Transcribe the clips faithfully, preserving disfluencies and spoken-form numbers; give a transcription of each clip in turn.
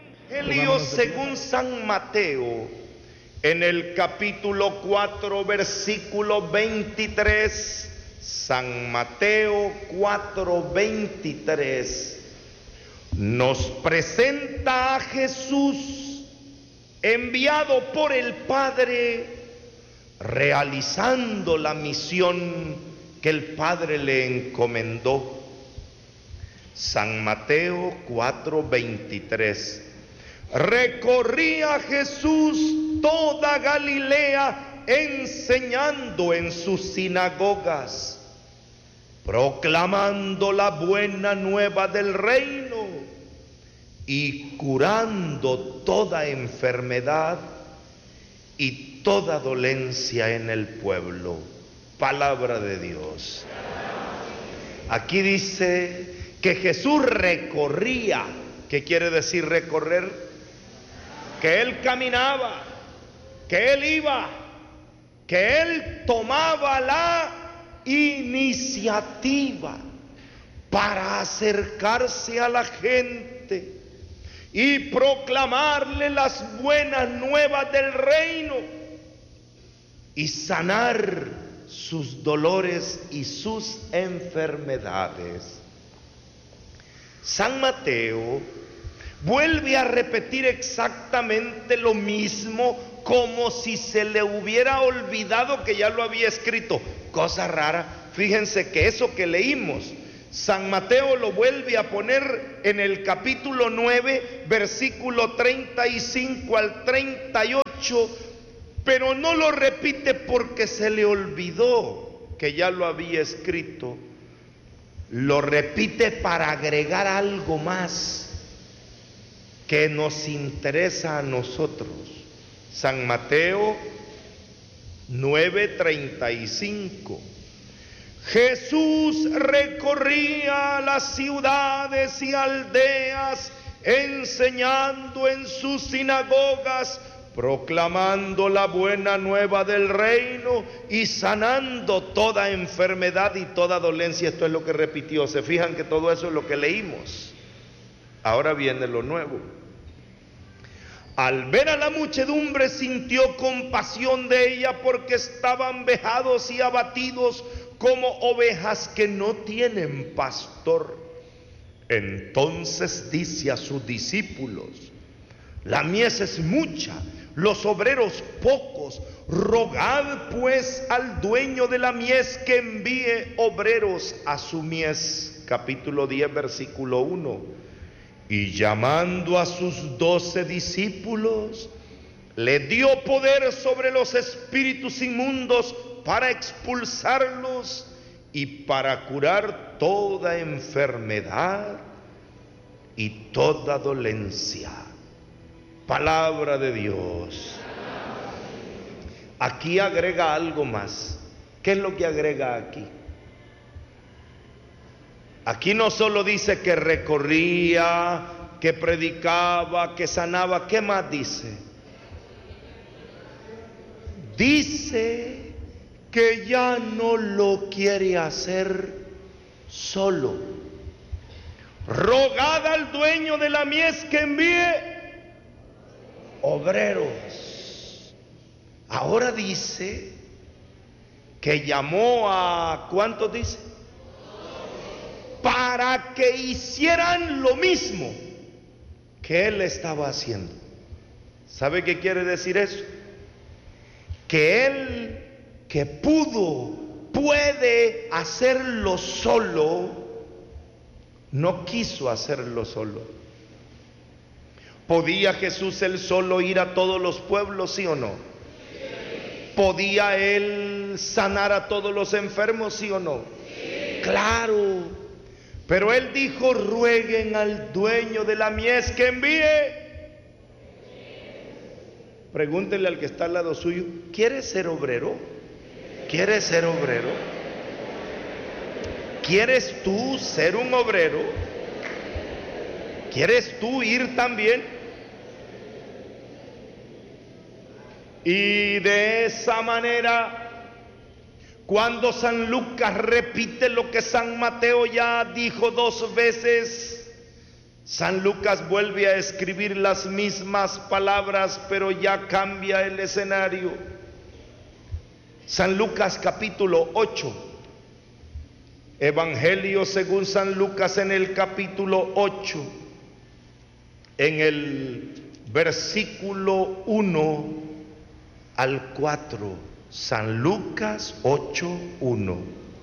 Evangelio según San Mateo, en el capítulo cuatro, versículo veintitrés. San Mateo cuatro, veintitrés nos presenta a Jesús enviado por el Padre, realizando la misión que el Padre le encomendó. San Mateo cuatro, veintitrés. Recorría Jesús toda Galilea, enseñando en sus sinagogas, proclamando la buena nueva del reino y curando toda enfermedad y toda dolencia en el pueblo. Palabra de Dios. Aquí dice que Jesús recorría. ¿Qué quiere decir recorrer? Que Él caminaba, que Él iba, que Él tomaba la iniciativa para acercarse a la gente y proclamarle las buenas nuevas del reino y sanar sus dolores y sus enfermedades. San Mateo vuelve a repetir exactamente lo mismo, como si se le hubiera olvidado que ya lo había escrito. Cosa rara, fíjense que eso que leímos, San Mateo lo vuelve a poner en el capítulo nueve, versículo treinta y cinco al treinta y ocho, pero no lo repite porque se le olvidó que ya lo había escrito. Lo repite para agregar algo más que nos interesa a nosotros. San Mateo nueve, treinta y cinco. Jesús recorría las ciudades y aldeas, enseñando en sus sinagogas, proclamando la buena nueva del reino y sanando toda enfermedad y toda dolencia. Esto es lo que repitió. Se fijan que todo eso es lo que leímos. Ahora viene lo nuevo. Al ver a la muchedumbre, sintió compasión de ella, porque estaban vejados y abatidos como ovejas que no tienen pastor. Entonces dice a sus discípulos: la mies es mucha, los obreros pocos. Rogad pues al dueño de la mies que envíe obreros a su mies. Capítulo diez, versículo uno. Y llamando a sus doce discípulos, le dio poder sobre los espíritus inmundos para expulsarlos y para curar toda enfermedad y toda dolencia. Palabra de Dios. Aquí agrega algo más. ¿Qué es lo que agrega aquí? Aquí no solo dice que recorría, que predicaba, que sanaba. ¿Qué más dice? Dice que ya no lo quiere hacer solo. Rogad al dueño de la mies que envíe obreros. Ahora dice que llamó a, ¿cuántos dice? Para que hicieran lo mismo que él estaba haciendo. ¿Sabe qué quiere decir eso? Que él, que pudo, puede hacerlo solo, no quiso hacerlo solo. ¿Podía Jesús él solo ir a todos los pueblos, sí o no? ¿Podía él sanar a todos los enfermos, sí o no? Claro. Pero él dijo: rueguen al dueño de la mies que envíe. Pregúntenle al que está al lado suyo: ¿quieres ser obrero? ¿Quieres ser obrero? ¿Quieres tú ser un obrero? ¿Quieres tú ir también? Y de esa manera, cuando San Lucas repite lo que San Mateo ya dijo dos veces, San Lucas vuelve a escribir las mismas palabras, pero ya cambia el escenario. San Lucas capítulo ocho. Evangelio según San Lucas en el capítulo ocho, en el versículo uno al cuatro. San Lucas ocho, uno.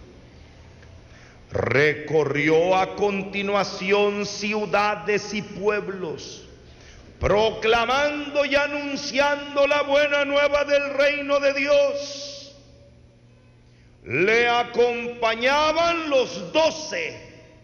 Recorrió a continuación ciudades y pueblos, proclamando y anunciando la buena nueva del reino de Dios. Le acompañaban los doce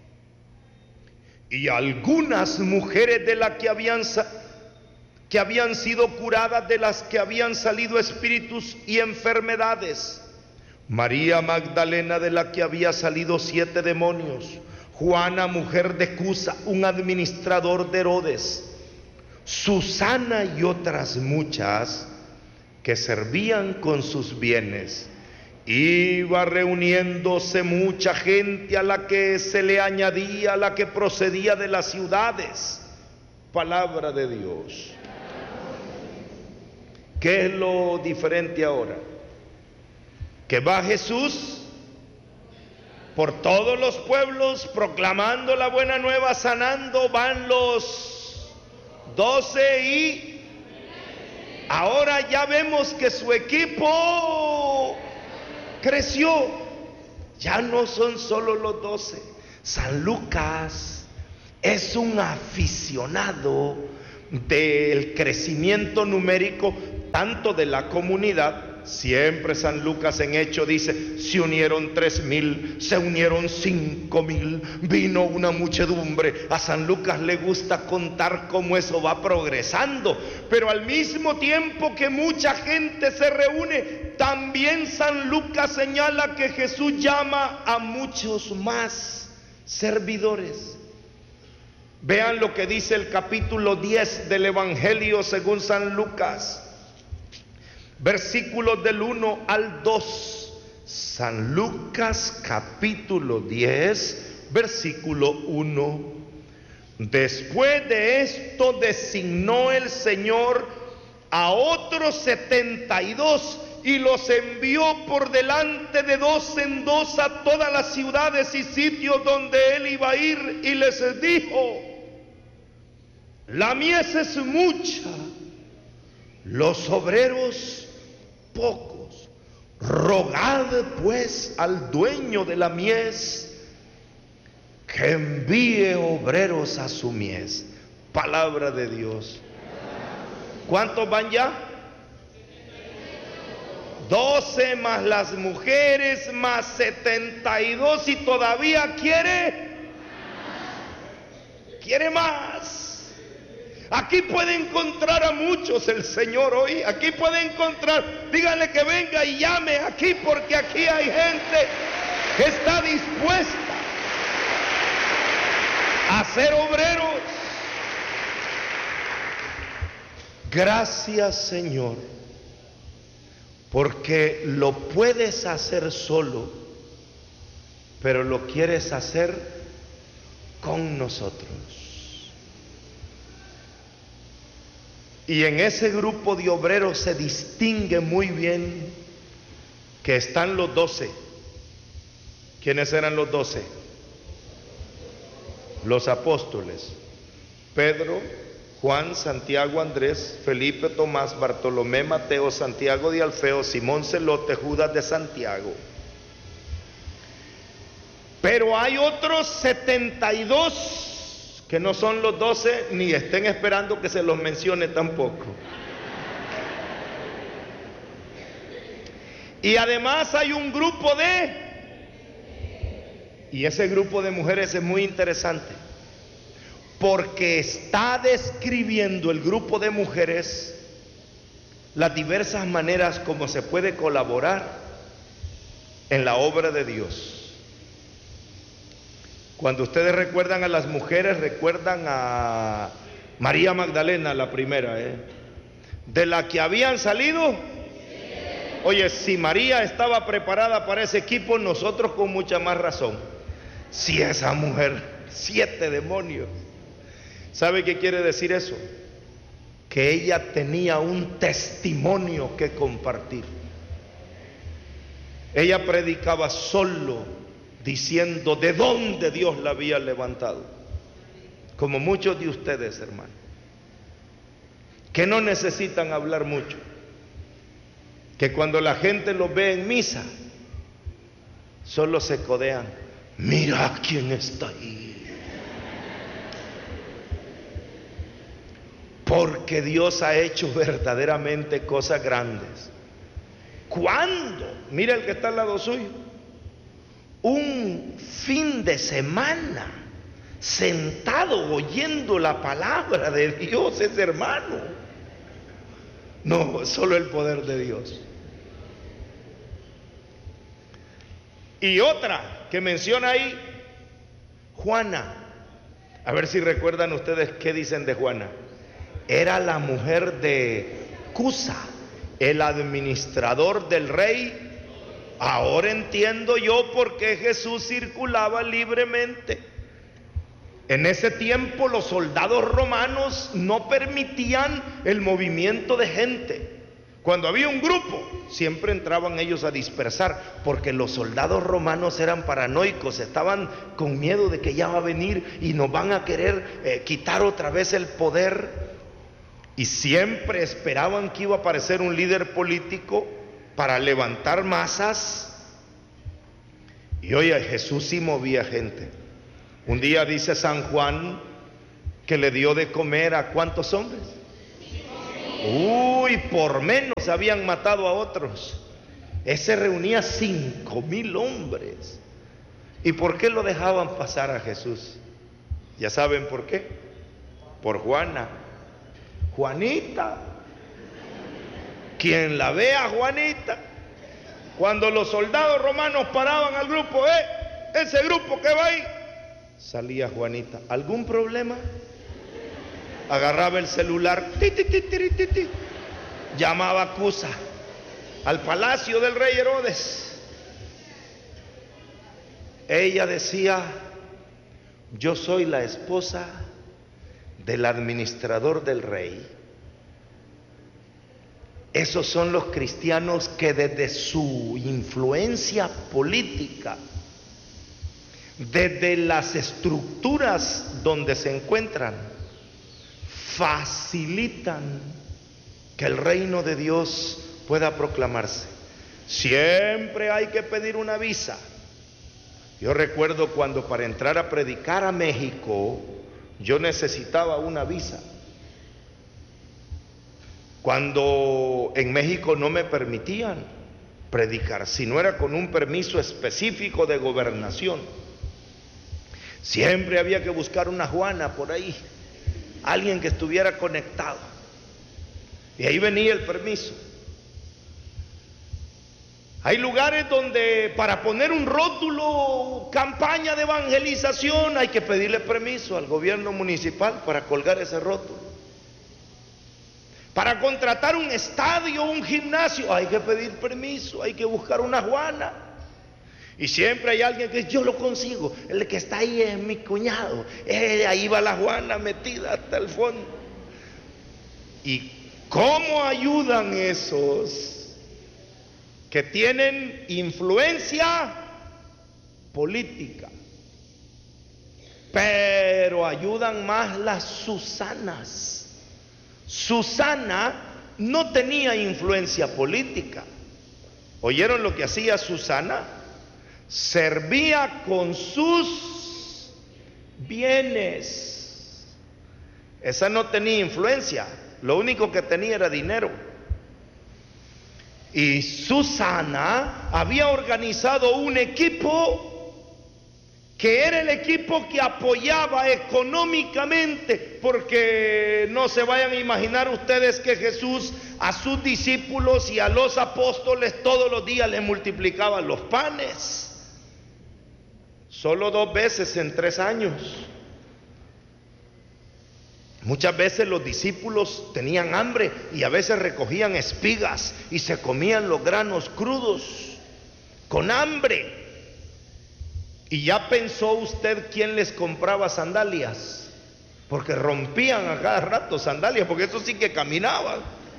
y algunas mujeres de las que habían, que habían sido curadas, de las que habían salido espíritus y enfermedades. María Magdalena, de la que había salido siete demonios. Juana, mujer de Cusa, un administrador de Herodes. Susana y otras muchas que servían con sus bienes. Iba reuniéndose mucha gente, a la que se le añadía, a la que procedía de las ciudades. Palabra de Dios. ¿Qué es lo diferente ahora? Que va Jesús por todos los pueblos proclamando la buena nueva, sanando. Van los doce y ahora ya vemos que su equipo creció. Ya no son solo los doce. San Lucas es un aficionado del crecimiento numérico, tanto de la comunidad. Siempre San Lucas en Hecho dice: se unieron tres mil, se unieron cinco mil, vino una muchedumbre. A San Lucas le gusta contar cómo eso va progresando, pero al mismo tiempo que mucha gente se reúne, también San Lucas señala que Jesús llama a muchos más servidores. Vean lo que dice el capítulo diez del Evangelio según San Lucas, versículos del uno al dos. San Lucas capítulo diez, versículo uno. Después de esto designó el Señor a otros setenta y dos y los envió por delante de dos en dos a todas las ciudades y sitios donde él iba a ir, y les dijo: la mies es mucha, los obreros pocos. Rogad pues al dueño de la mies que envíe obreros a su mies. Palabra de Dios. ¿Cuántos van ya? Doce más las mujeres, más setenta y dos, y todavía quiere, quiere más. Aquí puede encontrar a muchos el Señor hoy. Aquí puede encontrar, díganle que venga y llame aquí, porque aquí hay gente que está dispuesta a ser obreros. Gracias, Señor, porque lo puedes hacer solo, pero lo quieres hacer con nosotros. Y en ese grupo de obreros se distingue muy bien que están los doce. ¿Quiénes eran los doce? Los apóstoles: Pedro, Juan, Santiago, Andrés, Felipe, Tomás, Bartolomé, Mateo, Santiago de Alfeo, Simón Celote, Judas de Santiago. Pero hay otros setenta y dos que no son los doce, ni estén esperando que se los mencione tampoco. Y además hay un grupo de... Y ese grupo de mujeres es muy interesante, porque está describiendo el grupo de mujeres las diversas maneras como se puede colaborar en la obra de Dios. Cuando ustedes recuerdan a las mujeres, recuerdan a María Magdalena, la primera, ¿eh? De la que habían salido. Oye, si María estaba preparada para ese equipo, nosotros con mucha más razón. Si esa mujer, siete demonios. ¿Sabe qué quiere decir eso? Que ella tenía un testimonio que compartir. Ella predicaba solo diciendo de dónde Dios la había levantado. Como muchos de ustedes, hermano, que no necesitan hablar mucho, que cuando la gente los ve en misa, solo se codean. Mira quién está ahí. Porque Dios ha hecho verdaderamente cosas grandes. ¿Cuándo? Mira el que está al lado suyo. Un fin de semana sentado oyendo la palabra de Dios, ese hermano. No, solo el poder de Dios. Y otra que menciona ahí, Juana. A ver si recuerdan ustedes qué dicen de Juana. Era la mujer de Cusa, el administrador del rey. Ahora entiendo yo por qué Jesús circulaba libremente. En ese tiempo los soldados romanos no permitían el movimiento de gente. Cuando había un grupo, siempre entraban ellos a dispersar, porque los soldados romanos eran paranoicos, estaban con miedo de que ya va a venir y nos van a querer eh, quitar otra vez el poder. Y siempre esperaban que iba a aparecer un líder político para levantar masas. Y oye, Jesús sí movía gente. Un día dice San Juan que le dio de comer a ¿cuántos hombres? Uy, por menos habían matado a otros. Ese reunía cinco mil hombres. ¿Y por qué lo dejaban pasar a Jesús? ¿Ya saben por qué? Por Juana. Juanita. Quien la vea, Juanita. Cuando los soldados romanos paraban al grupo, eh, ese grupo que va ahí, salía Juanita. ¿Algún problema? Agarraba el celular, ti, ti, ti, ti, ti, ti. Llamaba a Cusa al palacio del rey Herodes. Ella decía: yo soy la esposa del administrador del rey. Esos son los cristianos que desde su influencia política, desde las estructuras donde se encuentran, facilitan que el reino de Dios pueda proclamarse. Siempre hay que pedir una visa. Yo recuerdo cuando para entrar a predicar a México, yo necesitaba una visa. Cuando en México no me permitían predicar, si no era con un permiso específico de gobernación. Siempre había que buscar una Juana por ahí, alguien que estuviera conectado. Y ahí venía el permiso. Hay lugares donde para poner un rótulo, campaña de evangelización, hay que pedirle permiso al gobierno municipal para colgar ese rótulo. Para contratar un estadio, un gimnasio, hay que pedir permiso, hay que buscar una Juana. Y siempre hay alguien que yo lo consigo, el que está ahí es mi cuñado, eh, ahí va la Juana metida hasta el fondo. ¿Y cómo ayudan esos que tienen influencia política? Pero ayudan más las Susanas. Susana no tenía influencia política. ¿Oyeron lo que hacía Susana? Servía con sus bienes. Esa no tenía influencia, lo único que tenía era dinero. Y Susana había organizado un equipo que era el equipo que apoyaba económicamente, porque no se vayan a imaginar ustedes que Jesús a sus discípulos y a los apóstoles todos los días les multiplicaba los panes. Solo dos veces en tres años. Muchas veces los discípulos tenían hambre y a veces recogían espigas y se comían los granos crudos con hambre. ¿Y ya pensó usted quién les compraba sandalias? porque rompían a cada rato sandalias, porque eso sí que caminaban.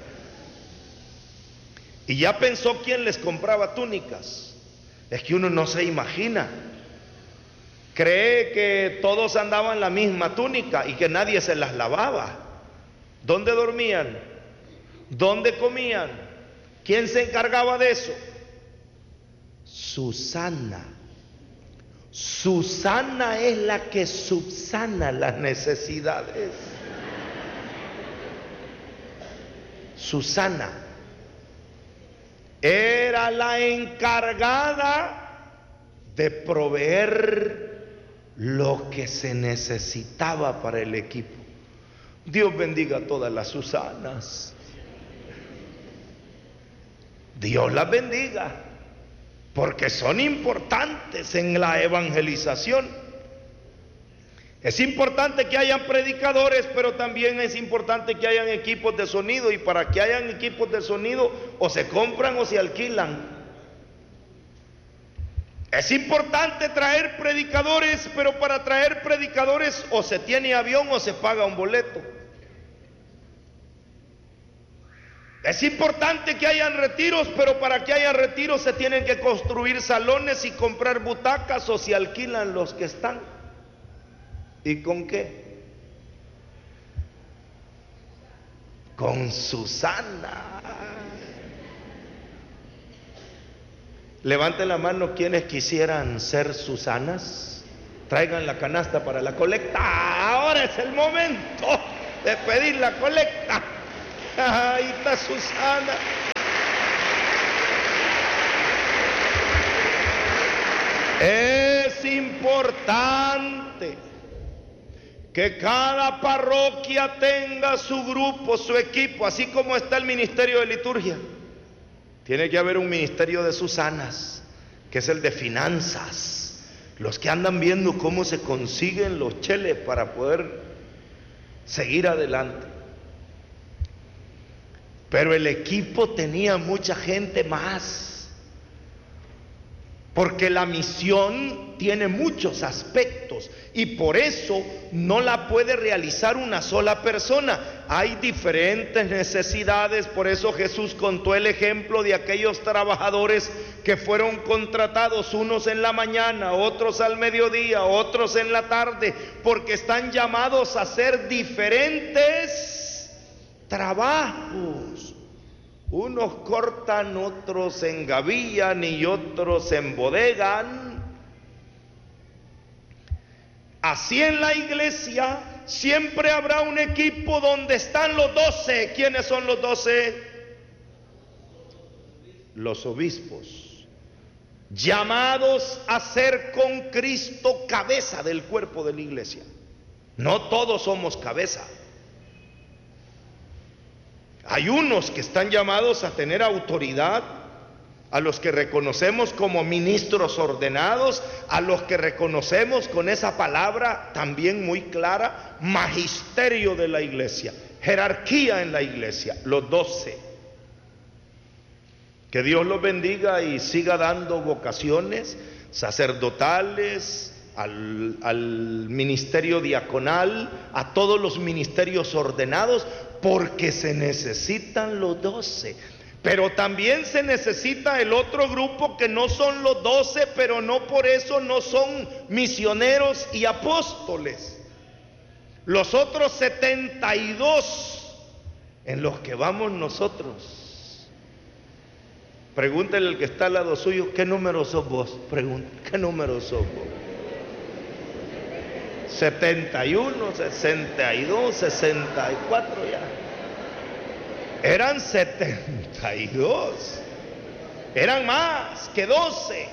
Y ya pensó quién les compraba túnicas. Es que uno no se imagina. Cree que todos andaban la misma túnica y que nadie se las lavaba. ¿Dónde dormían? ¿Dónde comían? ¿Quién se encargaba de eso? Susana. Susana es la que subsana las necesidades. Susana era la encargada de proveer lo que se necesitaba para el equipo. Dios bendiga a todas las Susanas. Dios las bendiga, porque son importantes en la evangelización. Es importante que hayan predicadores, pero también es importante que hayan equipos de sonido, y para que hayan equipos de sonido o se compran o se alquilan. Es importante traer predicadores, pero para traer predicadores o se tiene avión o se paga un boleto. Es importante que hayan retiros, pero para que haya retiros se tienen que construir salones y comprar butacas o se alquilan los que están. ¿Y con qué? Con Susana. Levanten la mano quienes quisieran ser Susanas. Traigan la canasta para la colecta. Ahora es el momento de pedir la colecta. Ahí está Susana. Es importante que cada parroquia tenga su grupo, su equipo, así como está el ministerio de liturgia. Tiene que haber un ministerio de Susanas, que es el de finanzas, los que andan viendo cómo se consiguen los cheles para poder seguir adelante. Pero el equipo tenía mucha gente más, porque la misión tiene muchos aspectos y por eso no la puede realizar una sola persona. Hay diferentes necesidades. Por eso Jesús contó el ejemplo de aquellos trabajadores que fueron contratados, unos en la mañana, otros al mediodía, otros en la tarde, porque están llamados a hacer diferentes trabajos. Unos cortan, otros engavillan y otros embodegan. Así en la iglesia siempre habrá un equipo donde están los doce. ¿Quiénes son los doce? Los obispos, llamados a ser con Cristo cabeza del cuerpo de la iglesia. No todos somos cabeza. Hay unos que están llamados a tener autoridad, a los que reconocemos como ministros ordenados, a los que reconocemos con esa palabra también muy clara, magisterio de la iglesia, jerarquía en la iglesia, los doce. Que Dios los bendiga y siga dando vocaciones sacerdotales, al, al ministerio diaconal, a todos los ministerios ordenados, porque se necesitan los doce. Pero también se necesita el otro grupo que no son los doce, pero no por eso no son misioneros y apóstoles. Los otros setenta y dos en los que vamos nosotros. Pregúntele al que está al lado suyo, ¿qué número sos vos? Pregúntale, ¿qué número sos vos? setenta y uno, sesenta y dos, sesenta y cuatro ya. Eran setenta y dos. Eran más que doce.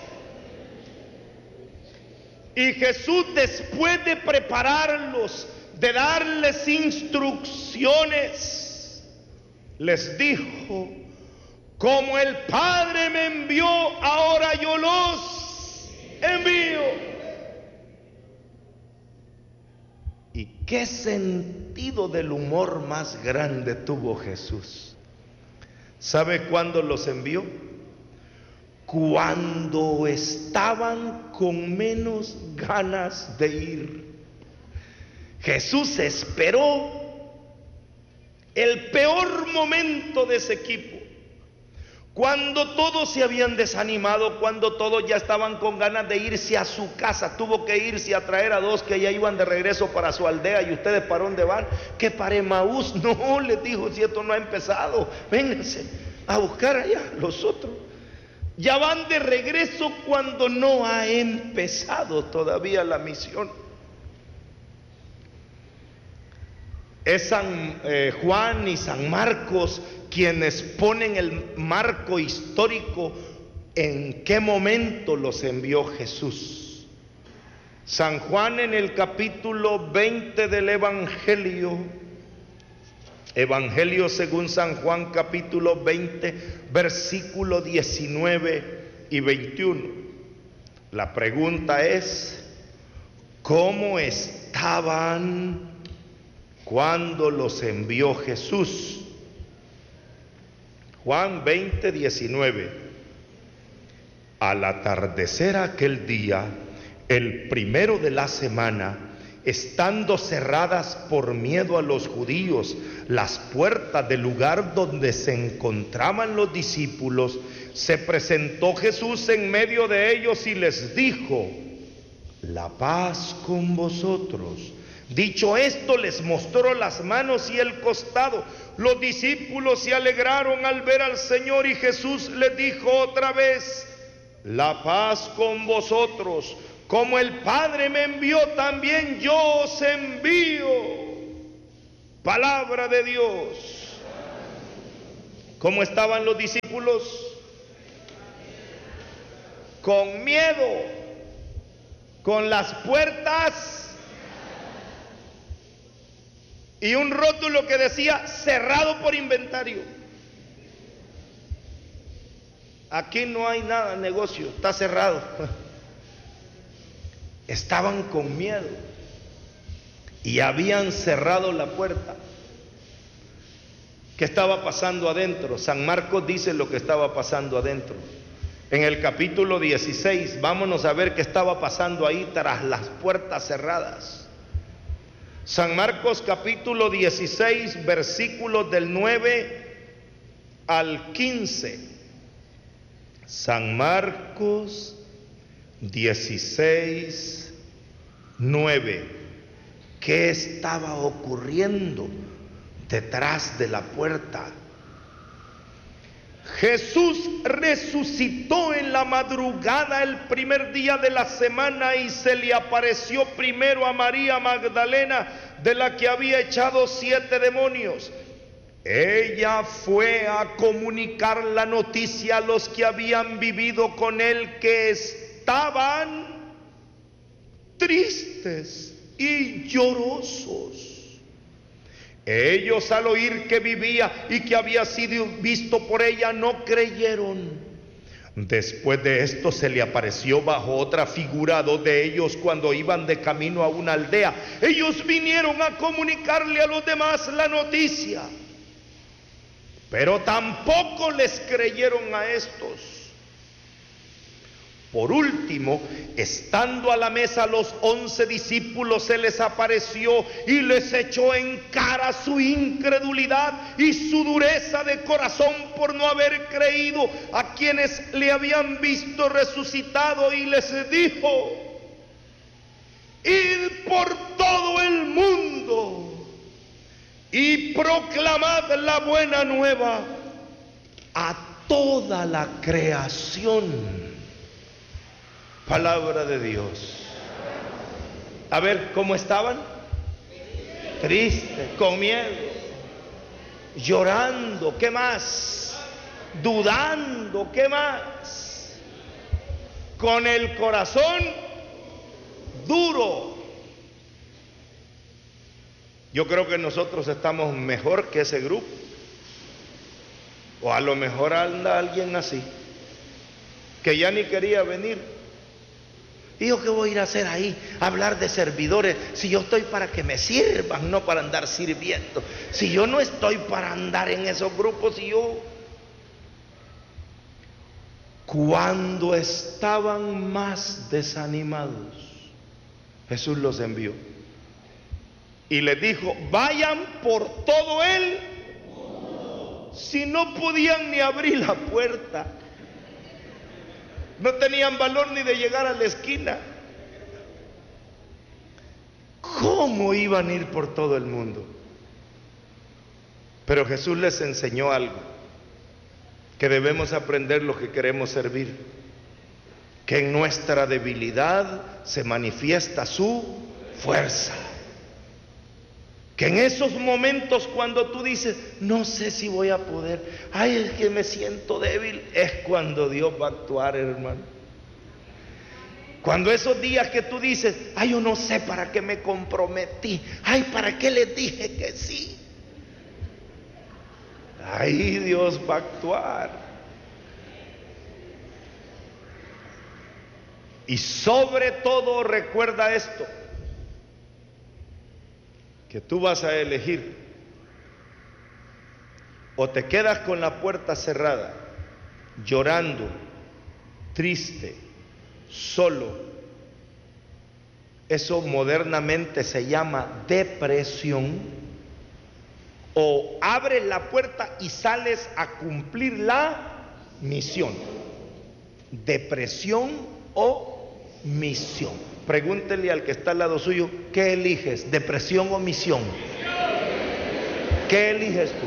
Y Jesús, después de prepararlos, de darles instrucciones, les dijo: como el Padre me envió, ahora yo los envío. ¿Y qué sentido del humor más grande tuvo Jesús? ¿Sabe cuándo los envió? Cuando estaban con menos ganas de ir. Jesús esperó el peor momento de ese equipo, cuando todos se habían desanimado, cuando todos ya estaban con ganas de irse a su casa. Tuvo que irse a traer a dos que ya iban de regreso para su aldea. ¿Y ustedes para dónde van? Que para Emaús. No, les dijo, si esto no ha empezado, vénganse a buscar allá los otros. Ya van de regreso cuando no ha empezado todavía la misión. Es San eh, Juan y San Marcos quienes ponen el marco histórico en qué momento los envió Jesús. San Juan en el capítulo veinte del Evangelio, Evangelio según San Juan capítulo veinte, versículo diecinueve y veintiuno. La pregunta es, ¿cómo estaban cuando los envió Jesús? Juan veinte, diecinueve. Al atardecer aquel día, el primero de la semana, estando cerradas por miedo a los judíos las puertas del lugar donde se encontraban los discípulos, se presentó Jesús en medio de ellos y les dijo: la paz con vosotros. Dicho esto, les mostró las manos y el costado. Los discípulos se alegraron al ver al Señor, y Jesús les dijo otra vez: la paz con vosotros. Como el Padre me envió, también yo os envío. Palabra de Dios. ¿Cómo estaban los discípulos? Con miedo, con las puertas y un rótulo que decía cerrado por inventario. Aquí no hay nada, negocio, está cerrado. Estaban con miedo y habían cerrado la puerta. ¿Qué estaba pasando adentro? San Marcos dice lo que estaba pasando adentro. En el capítulo dieciséis, vámonos a ver qué estaba pasando ahí tras las puertas cerradas. San Marcos capítulo dieciséis, versículos del nueve al quince. San Marcos dieciséis, nueve. ¿Qué estaba ocurriendo detrás de la puerta? Jesús resucitó en la madrugada el primer día de la semana y se le apareció primero a María Magdalena, de la que había echado siete demonios. Ella fue a comunicar la noticia a los que habían vivido con él, que estaban tristes y llorosos. Ellos, al oír que vivía y que había sido visto por ella, no creyeron. Después de esto se le apareció bajo otra figura a dos de ellos cuando iban de camino a una aldea. Ellos vinieron a comunicarle a los demás la noticia, pero tampoco les creyeron a estos. Por último, estando a la mesa los once discípulos, se les apareció y les echó en cara su incredulidad y su dureza de corazón por no haber creído a quienes le habían visto resucitado, y les dijo: id por todo el mundo y proclamad la buena nueva a toda la creación. Palabra de Dios. A ver, ¿cómo estaban? Tristes, con miedo, llorando, ¿qué más? Dudando, ¿qué más? Con el corazón duro. Yo creo que nosotros estamos mejor que ese grupo. O a lo mejor anda alguien así, que ya ni quería venir. ¿Y yo qué voy a ir a hacer ahí? Hablar de servidores, si yo estoy para que me sirvan, no para andar sirviendo. Si yo no estoy para andar en esos grupos, y yo... Cuando estaban más desanimados, Jesús los envió. Y les dijo, vayan por todo él. Si no podían ni abrir la puerta, no tenían valor ni de llegar a la esquina, ¿cómo iban a ir por todo el mundo? Pero Jesús les enseñó algo, que debemos aprender los que queremos servir, que en nuestra debilidad se manifiesta su fuerza. Que en esos momentos cuando tú dices, no sé si voy a poder, ay, es que me siento débil, es cuando Dios va a actuar, hermano. Cuando esos días que tú dices, ay, yo no sé para qué me comprometí, ay, para qué les dije que sí, ahí Dios va a actuar. Y sobre todo recuerda esto, que tú vas a elegir: o te quedas con la puerta cerrada, llorando, triste, solo. Eso modernamente se llama depresión. O abres la puerta y sales a cumplir la misión. Depresión o misión. Pregúntele al que está al lado suyo, ¿qué eliges? ¿Depresión o misión? ¿Qué eliges tú?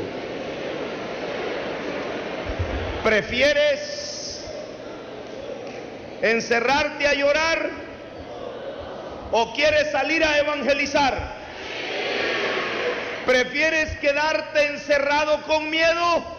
¿Prefieres encerrarte a llorar o quieres salir a evangelizar? ¿Prefieres quedarte encerrado con miedo